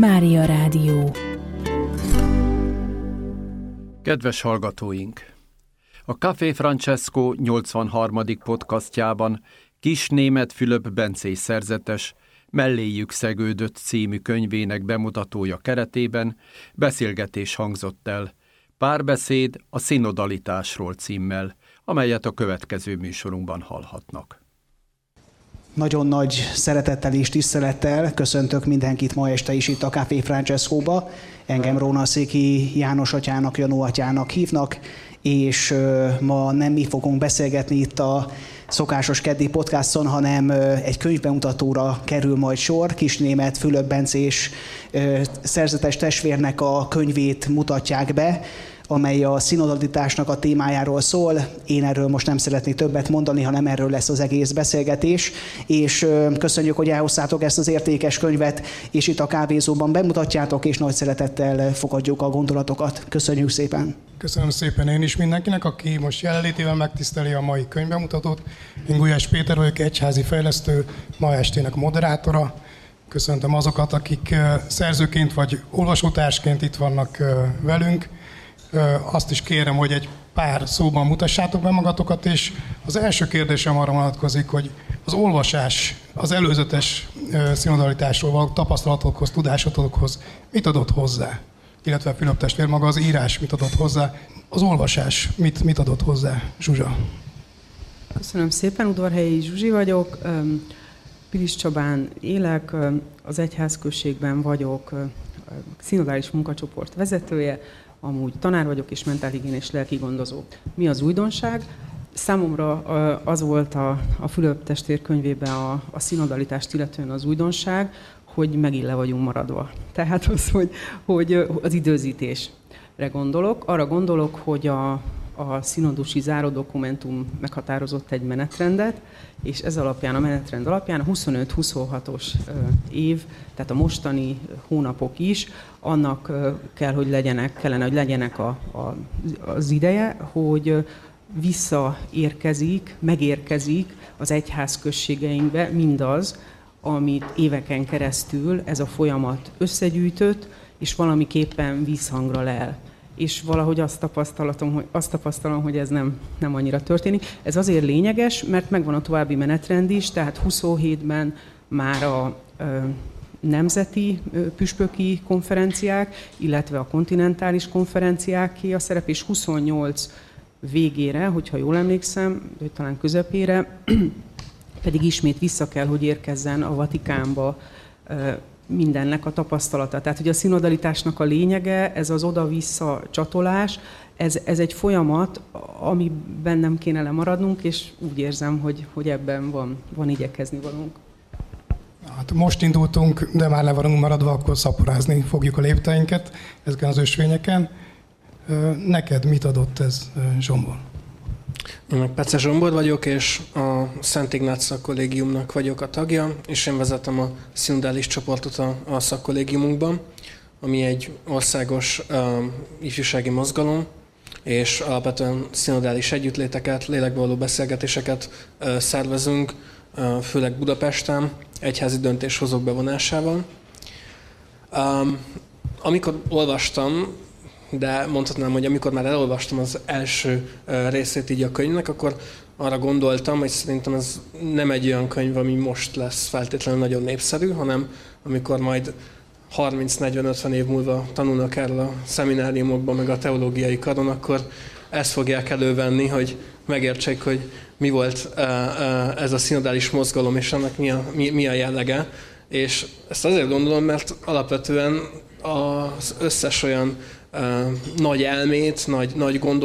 Mária Rádió. Kedves hallgatóink! A Café Francesco 83. podcastjában Kiss Németh Fülöp bencés szerzetes Melléjük szegődött című könyvének bemutatója keretében beszélgetés hangzott el, Párbeszéd a szinodalitásról címmel, amelyet a következő műsorunkban hallhatnak. Nagyon nagy szeretettel és tisztelettel köszöntök mindenkit ma este is itt a Café Francescóba. Engem Rónaszéki János atyának, Janó atyának hívnak, és ma nem mi fogunk beszélgetni itt a szokásos keddi podcaston, hanem egy könyvbemutatóra kerül majd sor. Kiss Németh Fülöp bencés szerzetes testvérnek a könyvét mutatják be, amely a szinodalitásnak a témájáról szól. Én erről most nem szeretnék többet mondani, hanem erről lesz az egész beszélgetés. És köszönjük, hogy elhoztátok ezt az értékes könyvet, és itt a kávézóban bemutatjátok, és nagy szeretettel fogadjuk a gondolatokat. Köszönjük szépen! Köszönöm szépen én is mindenkinek, aki most jelenlétével megtiszteli a mai könyvbemutatót. Én Gulyás Péter vagyok, egyházi fejlesztő, ma estének moderátora. Köszöntöm azokat, akik szerzőként vagy olvasótársként itt vannak velünk. Azt is kérem, hogy egy pár szóban mutassátok be magatokat, és az első kérdésem arra vonatkozik, hogy az olvasás, az előzetes szinodalitásról való tapasztalatokhoz, tudásotokhoz mit adott hozzá? Illetve Fülöp testvér maga az írás mit adott hozzá? Az olvasás mit adott hozzá? Zsuzsa. Köszönöm szépen, Udvarhelyi Zsuzsi vagyok. Pilis Csabán élek, az egyházközségben vagyok, szinodális munkacsoport vezetője, amúgy tanár vagyok és mentálhigiénés lelki gondozó. Mi az újdonság? Számomra az volt a Fülöp testvér könyvében a szinodalitást illetően az újdonság, hogy megint le vagyunk maradva. Tehát az, hogy az időzítésre gondolok. Arra gondolok, hogy a szinodusi záródokumentum meghatározott egy menetrendet, és ez alapján, a menetrend alapján a 25-26-os év, tehát a mostani hónapok is, annak kellene, hogy legyenek az ideje, hogy megérkezik az egyházközségeinkbe mindaz, amit éveken keresztül ez a folyamat összegyűjtött, és valamiképpen vízhangra lel. És valahogy azt tapasztalom, hogy ez nem annyira történik. Ez azért lényeges, mert megvan a további menetrend is, tehát 27-ben már a nemzeti püspöki konferenciák, illetve a kontinentális konferenciáké a szerep, és 28 végére, hogyha jól emlékszem, vagy talán közepére, pedig ismét vissza kell, hogy érkezzen a Vatikánba mindennek a tapasztalata. Tehát, hogy a szinodalitásnak a lényege, ez az oda-vissza csatolás, ez egy folyamat, amiben nem kéne lemaradnunk, és úgy érzem, hogy ebben van igyekezni valunk. Hát most indultunk, de már le vagyunk maradva, akkor szaporázni fogjuk a lépteinket ezeken az ösvényeken. Neked mit adott ez, Zsombor? Én meg Pece Zsombor vagyok, és a Szent Ignác szakkollégiumnak vagyok a tagja, és én vezetem a szinodális csoportot a szakkollégiumunkban, ami egy országos ifjúsági mozgalom, és alapvetően szinodális együttléteket, lélekbe való beszélgetéseket szervezünk, főleg Budapesten, egyházi döntéshozók bevonásával. Amikor olvastam, de mondhatnám, hogy amikor már elolvastam az első részét így a könyvnek, akkor arra gondoltam, hogy szerintem ez nem egy olyan könyv, ami most lesz feltétlenül nagyon népszerű, hanem amikor majd 30-40-50 év múlva tanulnak erről a szemináriumokban, meg a teológiai karon, akkor ezt fogják elővenni, hogy megértsék, hogy mi volt ez a szinodális mozgalom, és ennek mi a jellege. És ezt azért gondolom, mert alapvetően az összes olyan nagy elmét, nagy